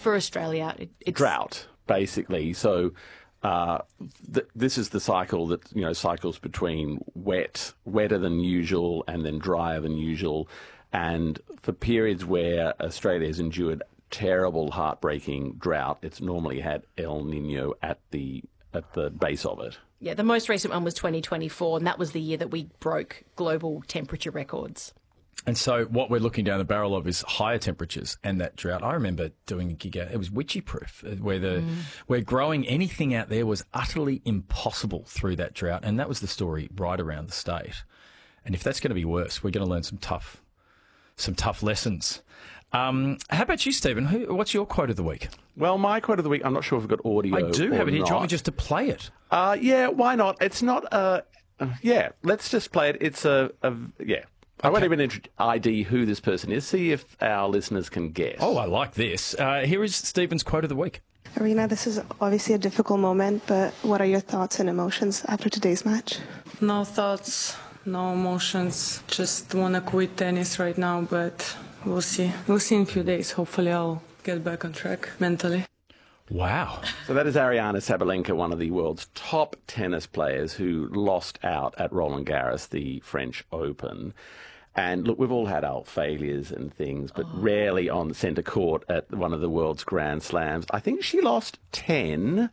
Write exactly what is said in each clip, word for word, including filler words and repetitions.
for Australia, it, it's drought, basically. So uh, th- this is the cycle that, you know, cycles between wet, wetter than usual, and then drier than usual. And for periods where Australia has endured terrible, heartbreaking drought, it's normally had El Nino at the at the base of it. Yeah, the most recent one was twenty twenty-four, and that was the year that we broke global temperature records. And so what we're looking down the barrel of is higher temperatures and that drought. I remember doing a gig out, it was Witchy Proof, where the mm. where growing anything out there was utterly impossible through that drought. And that was the story right around the state. And if that's going to be worse, we're going to learn some tough some tough lessons. Um, how about you, Stephen? Who, what's your quote of the week? Well, my quote of the week, I'm not sure if we've got audio. I do have it here. Not. Do you want me just to play it? Uh, yeah, why not? It's not a... Uh, yeah, let's just play it. It's a... a yeah. I won't even intro- I D who this person is. See if our listeners can guess. Oh, I like this. Uh, here is Stephen's quote of the week. Arena, this is obviously a difficult moment, but what are your thoughts and emotions after today's match? No thoughts, no emotions. Just want to quit tennis right now, but we'll see. We'll see in a few days. Hopefully I'll get back on track mentally. Wow. So that is Ariana Sabalenka, one of the world's top tennis players who lost out at Roland Garros, the French Open. And look, we've all had our failures and things, but oh. rarely on centre court at one of the world's Grand Slams. I think she lost ten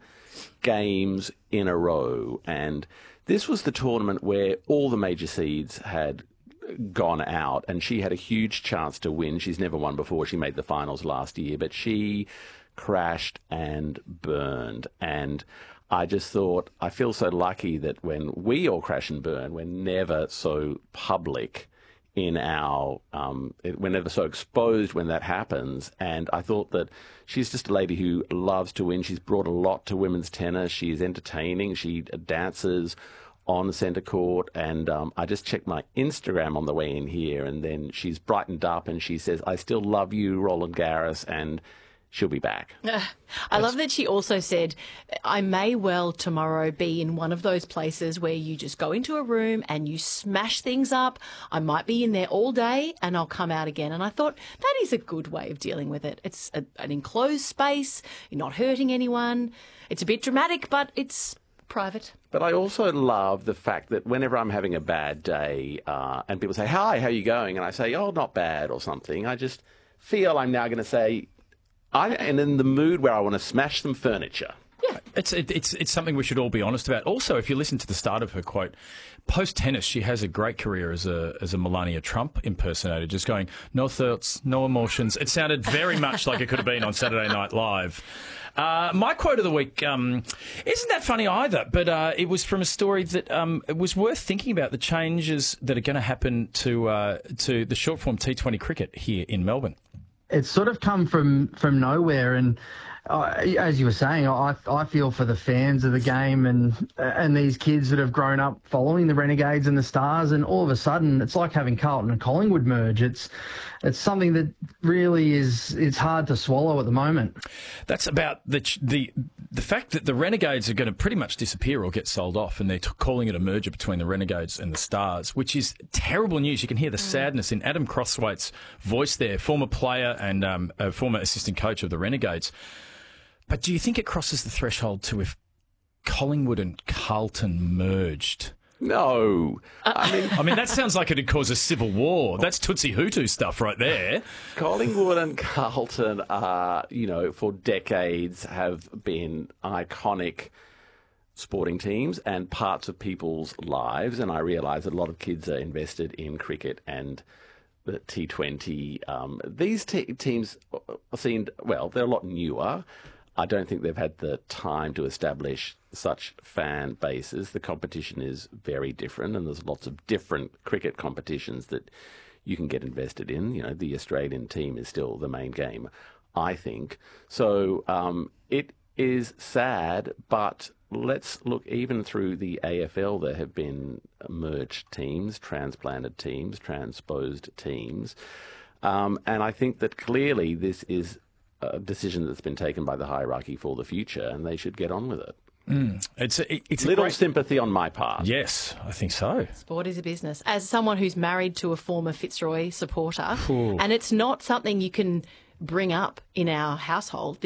games in a row. And this was the tournament where all the major seeds had gone out, and she had a huge chance to win. She's never won before. She made the finals last year, but she crashed and burned. And I just thought, I feel so lucky that when we all crash and burn, we're never so public in our, um, we're never so exposed when that happens. And I thought that she's just a lady who loves to win. She's brought a lot to women's tennis. She's entertaining. She dances on centre court, and um, I just checked my Instagram on the way in here, and then she's brightened up and she says, I still love you, Roland Garros, and she'll be back. Uh, I love that she also said, I may well tomorrow be in one of those places where you just go into a room and you smash things up. I might be in there all day and I'll come out again. And I thought that is a good way of dealing with it. It's a, an enclosed space. You're not hurting anyone. It's a bit dramatic, but it's private. But I also love the fact that whenever I'm having a bad day uh, and people say, hi, how are you going? And I say, oh, not bad or something, I just feel I'm now going to say, I am in the mood where I want to smash some furniture. Yeah, it's it, it's it's something we should all be honest about. Also, if you listen to the start of her quote, post tennis, she has a great career as a as a Melania Trump impersonator, just going no thoughts, no emotions. It sounded very much like it could have been on Saturday Night Live. Uh, my quote of the week um, isn't that funny either, but uh, it was from a story that um, it was worth thinking about the changes that are going to happen to uh, to the short form T twenty cricket here in Melbourne. It's sort of come from, from nowhere, and uh, as you were saying, I I feel for the fans of the game and and these kids that have grown up following the Renegades and the Stars, and all of a sudden it's like having Carlton and Collingwood merge. It's it's something that really is it's hard to swallow at the moment. That's about the the the fact that the Renegades are going to pretty much disappear or get sold off, and they're t- calling it a merger between the Renegades and the Stars, which is terrible news. You can hear the sadness in Adam Crosswaite's voice there, former player and um, a former assistant coach of the Renegades. But do you think it crosses the threshold to if Collingwood and Carlton merged? No. I mean, I mean that sounds like it'd cause a civil war. That's Tootsie Hutu stuff right there. Collingwood and Carlton are, you know, for decades have been iconic sporting teams and parts of people's lives. And I realise that a lot of kids are invested in cricket and the T twenty. Um, these te- teams seemed, well, they're a lot newer. I don't think they've had the time to establish such fan bases. The competition is very different, and there's lots of different cricket competitions that you can get invested in. You know, the Australian team is still the main game, I think. So um, it is sad, but let's look even through the A F L. There have been merged teams, transplanted teams, transposed teams. Um, and I think that clearly this is a decision that's been taken by the hierarchy for the future, and they should get on with it. Mm. It's a, it's little a great... sympathy on my part. Yes, I think so. Sport is a business. As someone who's married to a former Fitzroy supporter, Ooh. and it's not something you can bring up in our household.